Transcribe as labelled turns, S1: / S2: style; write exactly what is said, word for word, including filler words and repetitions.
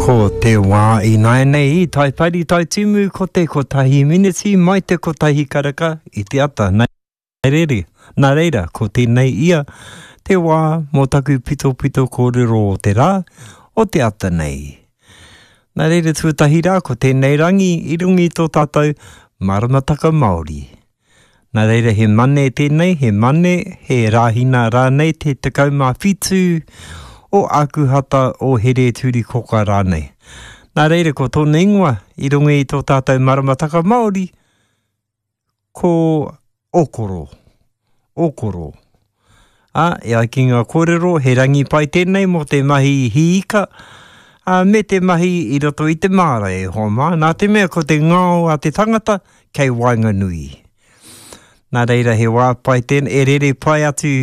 S1: Ko te wā I nai nei, tai pari tai timu ko te kotahi miniti mai te kotahi karaka I te ata. Nai rere, nā reira, ko tēnei ia, te wā mō taku pito pito kōrero o te rā, o te ata nei. Nā reira tuatahi rā, ko tēnei rangi, I rungi tō tātou maramataka Māori. Nā reira he mane tēnei, he mane, he rāhina rānei te tekau mā whitu, o akuhata o here turi koka rānei. Nā reira ko tōna ingoa, I rungi I tō tātou maramataka Māori, ko okoro, okoro. A, e ai ki ngā kōrero, he rangi pai tēnei mo te mahi hiika, a, me te mahi I roto I te māra e homa, nā te mea ko te ngāo a te tangata, kei Wainganui. Nā reira he wā pai tēnei, e rere pai atu